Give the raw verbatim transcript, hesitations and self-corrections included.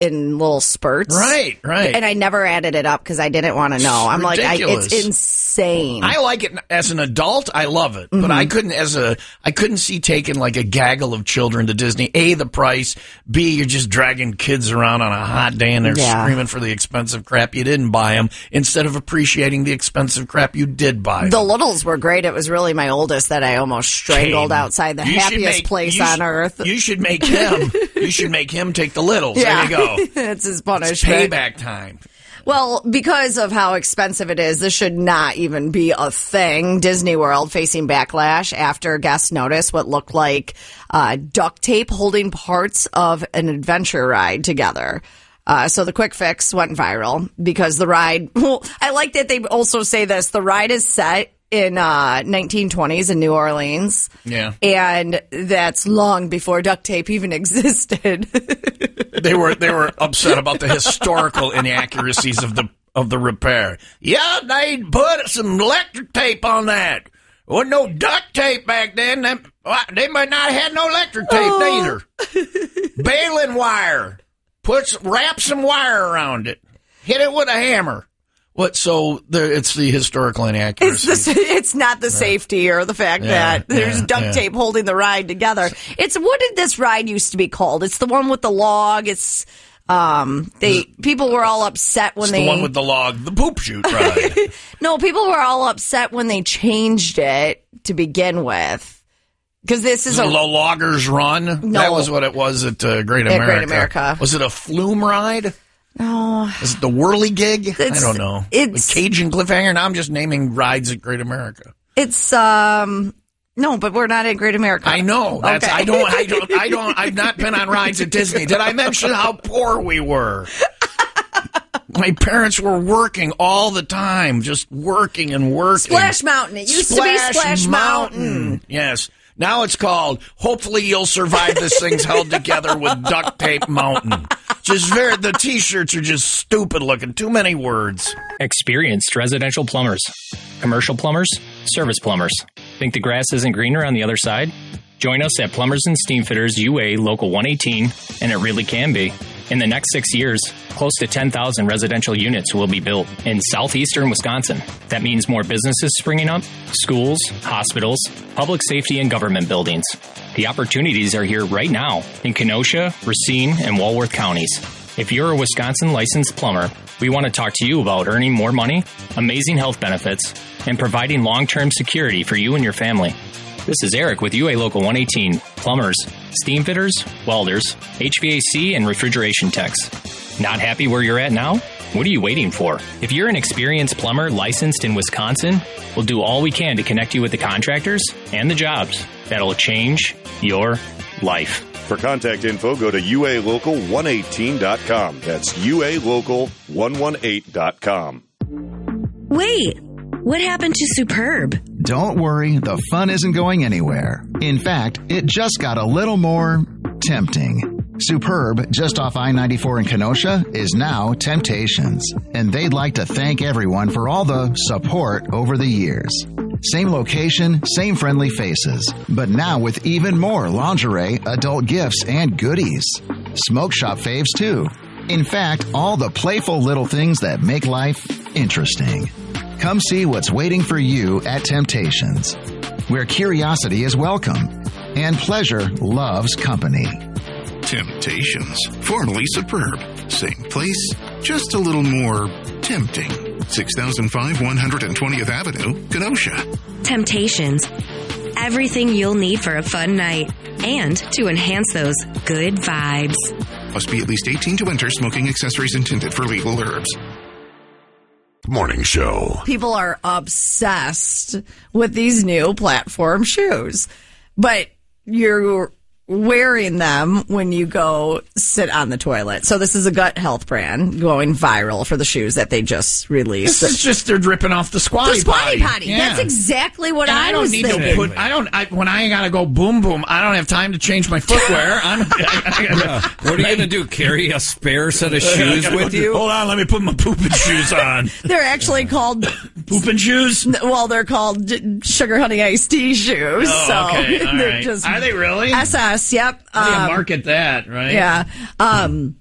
in little spurts. Right, right. And I never added it up because I didn't want to know. I'm ridiculous. like, I, it's insane. I like it as an adult. I love it, mm-hmm. but I couldn't as a I couldn't see taking like a gaggle of children to Disney. A, the price. B, you're just dragging kids around on a hot day and they're Yeah. screaming for the expensive crap you didn't buy them instead of appreciating the expensive crap you did buy. The them. littles were great. It was really my oldest that I almost strangled Kane, outside the you should happiest make- place you on should- earth. You should make him. You should make him take the littles. Yeah. There you go. It's his It's punishment. payback time. Well, because of how expensive it is, this should not even be a thing. Disney World facing backlash after guests noticed what looked like uh, duct tape holding parts of an adventure ride together. Uh, so the quick fix went viral because the ride, well, I like that they also say this, the ride is set in uh, nineteen twenties in New Orleans. Yeah. And that's long before duct tape even existed. They were they were upset about the historical inaccuracies of the of the repair. Yeah, they put some electric tape on that. Wasn't no duct tape back then. They, they might not have had no electric tape Oh. neither. Baling wire. Puts wrap some wire around it. Hit it with a hammer. What? So there, it's the historical It's, inaccuracies. the, it's not the safety or the fact Yeah, that there's yeah, duct yeah. tape holding the ride together. It's what did this ride used to be called? It's the one with the log. It's um they people were all upset when It's they the one with the log, the poop chute ride. no people were all upset when they changed it to begin with because this is The a loggers run. No. That was what it was at uh, Great At America. Great America. Was it a flume ride? no. Is it the whirly gig? I It's- don't know. it's- The Cajun Cliffhanger. Now I'm just naming rides at Great America. It's um no, but we're not at Great America. I know. That's Okay. I don't I don't I don't I've not been on rides at Disney. Did I mention how poor we were? My parents were working all the time, just working and working. Splash Mountain. It used to be Splash Mountain. Yes. Now it's called Hopefully You'll Survive This Thing's Held Together with Duct Tape Mountain. Just very, the t-shirts are just stupid looking. Too many words. Experienced residential plumbers, commercial plumbers, service plumbers. Think the grass isn't greener on the other side? Join us at Plumbers and Steamfitters U A Local one eighteen, and it really can be. In the next six years, close to ten thousand residential units will be built in southeastern Wisconsin. That means more businesses springing up, schools, hospitals, public safety, and government buildings. The opportunities are here right now in Kenosha, Racine, and Walworth counties. If you're a Wisconsin licensed plumber, we want to talk to you about earning more money, amazing health benefits, and providing long-term security for you and your family. This is Eric with U A Local one eighteen. Plumbers, steam fitters, welders, H V A C, and refrigeration techs. Not happy where you're at now? What are you waiting for? If you're an experienced plumber licensed in Wisconsin, we'll do all we can to connect you with the contractors and the jobs that'll change your life. For contact info, go to U A local one eighteen dot com. That's U A local one eighteen dot com. Wait, what happened to Superb? Don't worry, the fun isn't going anywhere. In fact, it just got a little more tempting. Superb, just off I ninety-four in Kenosha, is now Temptations. And they'd like to thank everyone for all the support over the years. Same location, same friendly faces, but now with even more lingerie, adult gifts, and goodies. Smoke shop faves, too. In fact, all the playful little things that make life interesting. Come see what's waiting for you at Temptations, where curiosity is welcome and pleasure loves company. Temptations, formerly Superb. Same place, just a little more tempting. six thousand five one hundred twentieth Avenue, Kenosha. Temptations. Everything you'll need for a fun night and to enhance those good vibes. Must be at least eighteen to enter. Smoking accessories intended for legal herbs. Morning Show. People are obsessed with these new platform shoes, but you're wearing them when you go sit on the toilet. So this is a gut health brand going viral for the shoes that they just released. This is just they're dripping off the squatty, The squatty potty. potty. Yeah. That's exactly what And I, I don't was need thinking. to put. I don't. I, when I gotta go boom boom, I don't have time to change my footwear. I'm. I, I, Yeah. What are you going to do? Carry a spare set of shoes with you? Hold on, let me put my pooping shoes on. They're actually called Pooping shoes. well, they're called J- Sugar Honey Iced Tea shoes. Oh, so okay. All they're right. just Are they really? S S. Yep. They Um, market that, right? Yeah. Um,